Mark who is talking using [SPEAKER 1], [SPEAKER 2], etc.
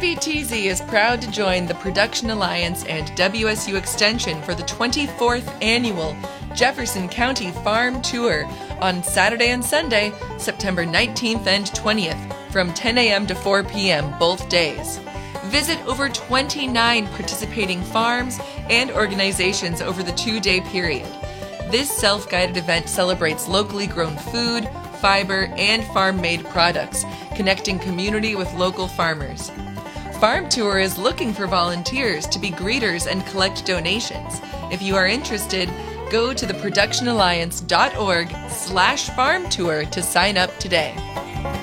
[SPEAKER 1] KPTZ is proud to join the Production Alliance and WSU Extension for the 24th Annual Jefferson County Farm Tour on Saturday and Sunday, September 19th and 20th, from 10 a.m. to 4 p.m. both days. Visit over 29 participating farms and organizations over the 2-day period. This self-guided event celebrates locally grown food, fiber, and farm-made products, connecting community with local farmers. Farm Tour is looking for volunteers to be greeters and collect donations. If you are interested, go to theproductionalliance.org/farmtour to sign up today.